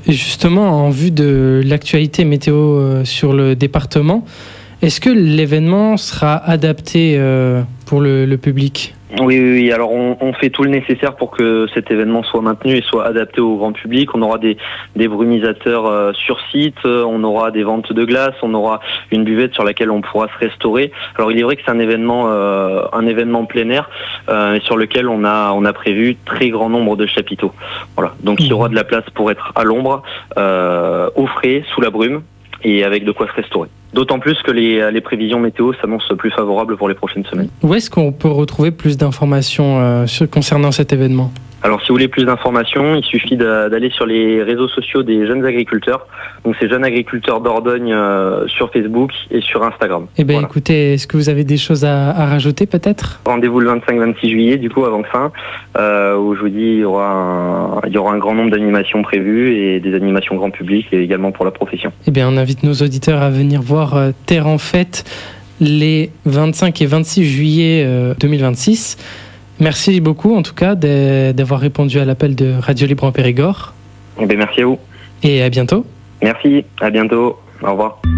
Et justement, en vue de l'actualité météo sur le département, est-ce que l'événement sera adapté pour le public ? Oui. Alors on fait tout le nécessaire pour que cet événement soit maintenu et soit adapté au grand public. On aura des brumisateurs sur site, on aura des ventes de glace, on aura une buvette sur laquelle on pourra se restaurer. Alors il est vrai que c'est un événement plein air sur lequel on a prévu très grand nombre de chapiteaux. Voilà. Donc il y aura de la place pour être à l'ombre, au frais, sous la brume, et avec de quoi se restaurer. D'autant plus que les prévisions météo s'annoncent plus favorables pour les prochaines semaines. Où est-ce qu'on peut retrouver plus d'informations concernant cet événement ? Alors si vous voulez plus d'informations, il suffit d'aller sur les réseaux sociaux des jeunes agriculteurs. Donc c'est Jeunes Agriculteurs Dordogne sur Facebook et sur Instagram. Eh bien écoutez, est-ce que vous avez des choses à rajouter peut-être ? Rendez-vous le 25-26 juillet du coup à Vangsin, où je vous dis il y aura un grand nombre d'animations prévues et des animations grand public et également pour la profession. Eh bien on invite nos auditeurs à venir voir Terre en Fête les 25 et 26 juillet 2026. Merci beaucoup en tout cas d'avoir répondu à l'appel de Radio Libre en Périgord. Eh bien, merci à vous. Et à bientôt. Merci, à bientôt. Au revoir.